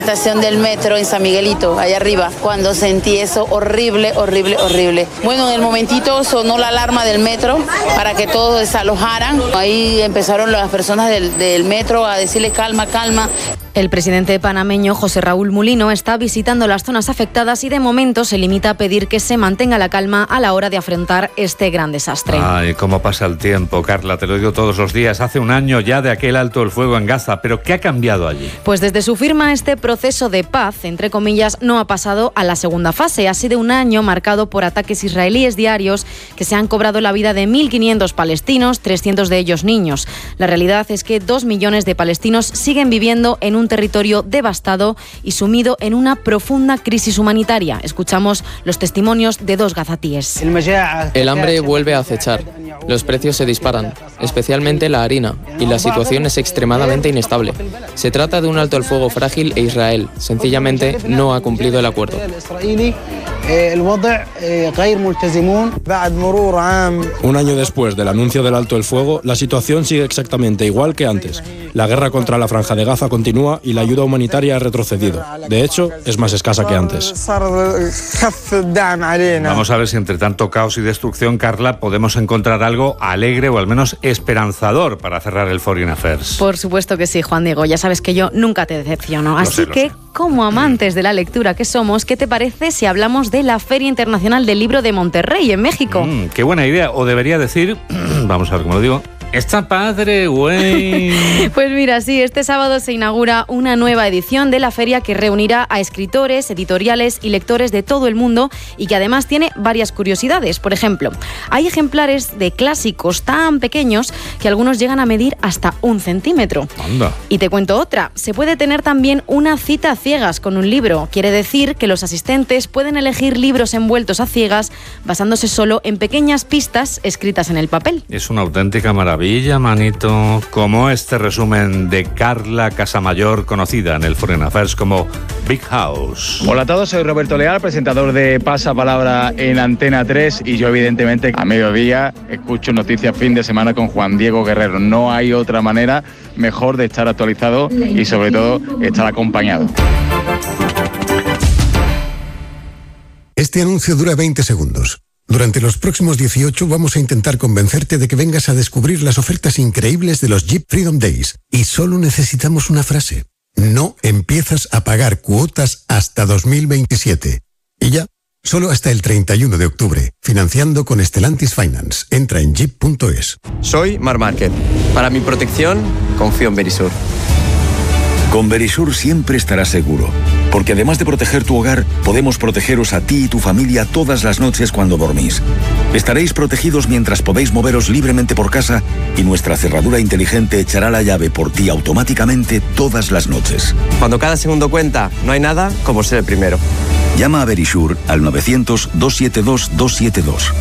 Estación del metro en San Miguelito, allá arriba, cuando sentí eso horrible. Bueno, en el momentito sonó la alarma del metro para que todos desalojaran. Ahí empezaron las personas del metro a decirle calma. El presidente panameño José Raúl Mulino está visitando las zonas afectadas y de momento se limita a pedir que se mantenga la calma a la hora de afrontar este gran desastre. Ay, cómo pasa el tiempo, Carla, te lo digo todos los días. Hace un año ya de aquel alto el fuego en Gaza, pero ¿qué ha cambiado allí? Pues desde su firma este proceso de paz, entre comillas, no ha pasado a la segunda fase. Ha sido un año marcado por ataques israelíes diarios que se han cobrado la vida de 1.500 palestinos, 300 de ellos niños. La realidad es que 2 millones de palestinos siguen viviendo en un territorio devastado y sumido en una profunda crisis humanitaria. Escuchamos los testimonios de 2 gazatíes. El hambre vuelve a acechar. Los precios se disparan, especialmente la harina, y la situación es extremadamente inestable. Se trata de un alto el fuego frágil e Israel, sencillamente, no ha cumplido el acuerdo. Un año después del anuncio del alto el fuego, la situación sigue exactamente igual que antes. La guerra contra la Franja de Gaza continúa y la ayuda humanitaria ha retrocedido. De hecho, es más escasa que antes. Vamos a ver si entre tanto caos y destrucción, Carla, podemos encontrar algo alegre o al menos esperanzador para cerrar el Foreign Affairs. Por supuesto que sí, Juan Diego. Ya sabes que yo nunca te decepciono. Así que, como amantes de la lectura que somos, ¿qué te parece si hablamos de la Feria Internacional del Libro de Monterrey, en México? Qué buena idea. O debería decir, vamos a ver cómo lo digo, está padre, güey. Pues mira, sí, este sábado se inaugura una nueva edición de la feria que reunirá a escritores, editoriales y lectores de todo el mundo y que además tiene varias curiosidades. Por ejemplo, hay ejemplares de clásicos tan pequeños que algunos llegan a medir hasta 1 centímetro. Anda. Y te cuento otra. Se puede tener también una cita a ciegas con un libro. Quiere decir que los asistentes pueden elegir libros envueltos a ciegas basándose solo en pequeñas pistas escritas en el papel. Es una auténtica maravilla, manito, como este resumen de Carla Casamayor, conocida en el Foreign Affairs como Big House. Hola a todos, soy Roberto Leal, presentador de Pasapalabra en Antena 3 y yo evidentemente a mediodía escucho Noticias Fin de Semana con Juan Diego Guerrero. No hay otra manera mejor de estar actualizado y sobre todo estar acompañado. Este anuncio dura 20 segundos. Durante los próximos 18 vamos a intentar convencerte de que vengas a descubrir las ofertas increíbles de los Jeep Freedom Days. Y solo necesitamos una frase. No empiezas a pagar cuotas hasta 2027. Y ya, solo hasta el 31 de octubre. Financiando con Stellantis Finance. Entra en jeep.es. Soy Marc Márquez. Para mi protección, confío en Verisur. Con Verisur siempre estarás seguro, porque además de proteger tu hogar, podemos protegeros a ti y tu familia todas las noches cuando dormís. Estaréis protegidos mientras podéis moveros libremente por casa y nuestra cerradura inteligente echará la llave por ti automáticamente todas las noches. Cuando cada segundo cuenta, no hay nada como ser el primero. Llama a Verisur al 900-272-272.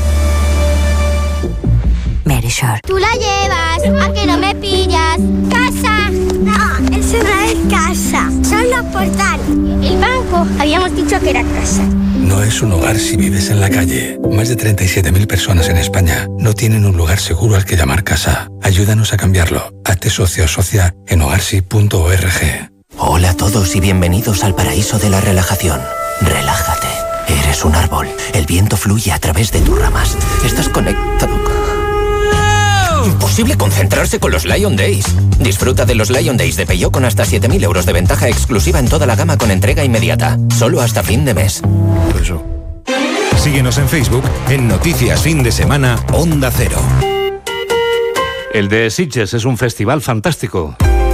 Verisur. Tú la llevas, a que no me pillas. ¡Casa! No, eso no es casa, son los portales. El banco, habíamos dicho que era casa. No es un hogar si vives en la calle. Más de 37.000 personas en España no tienen un lugar seguro al que llamar casa. Ayúdanos a cambiarlo. Hazte socio o socia en hogarsi.org. Hola a todos y bienvenidos al paraíso de la relajación. Relájate. Eres un árbol. El viento fluye a través de tus ramas. Estás conectado con... Imposible concentrarse con los Lion Days. Disfruta de los Lion Days de Peugeot con hasta 7.000 euros de ventaja exclusiva en toda la gama con entrega inmediata. Solo hasta fin de mes. Síguenos en Facebook en Noticias Fin de Semana Onda Cero. El de Sitges es un festival fantástico.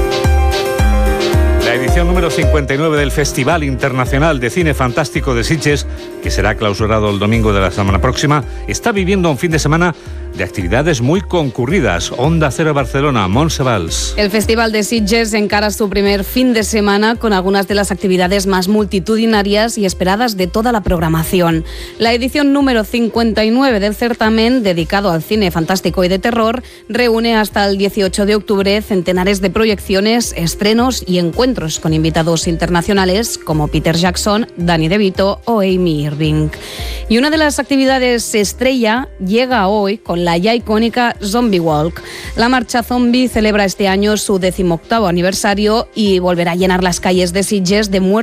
La edición número 59 del Festival Internacional de Cine Fantástico de Sitges, que será clausurado el domingo de la semana próxima, está viviendo un fin de semana de actividades muy concurridas. Onda Cero Barcelona, Montse Valls. El Festival de Sitges encara su primer fin de semana con algunas de las actividades más multitudinarias y esperadas de toda la programación. La edición número 59 del certamen, dedicado al cine fantástico y de terror, reúne hasta el 18 de octubre centenares de proyecciones, estrenos y encuentros con invitados internacionales como Peter Jackson, Danny DeVito o Amy Irving. Y una de las actividades estrella llega hoy con la ya icónica Zombie Walk. La marcha zombie celebra este año su 18º aniversario y volverá a llenar las calles de Sitges de muertos